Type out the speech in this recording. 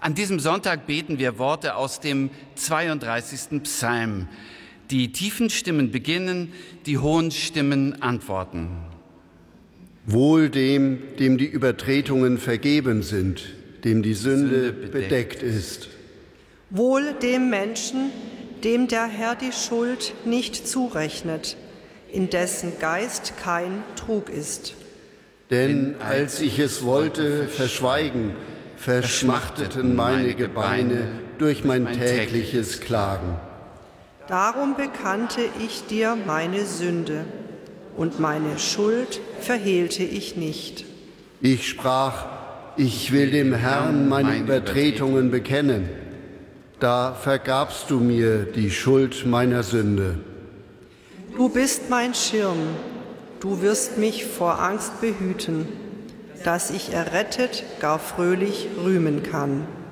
An diesem Sonntag beten wir Worte aus dem 32. Psalm. Die tiefen Stimmen beginnen, die hohen Stimmen antworten. Wohl dem, dem die Übertretungen vergeben sind, dem die Sünde bedeckt ist. Wohl dem Menschen, dem der Herr die Schuld nicht zurechnet, in dessen Geist kein Trug ist. Denn als ich es wollte verschweigen, verschmachteten meine Gebeine durch mein tägliches Klagen. Darum bekannte ich dir meine Sünde, und meine Schuld verhehlte ich nicht. Ich sprach, ich will dem Herrn meine Übertretungen bekennen. Da vergabst du mir die Schuld meiner Sünde. Du bist mein Schirm, du wirst mich vor Angst behüten, dass ich errettet gar fröhlich rühmen kann.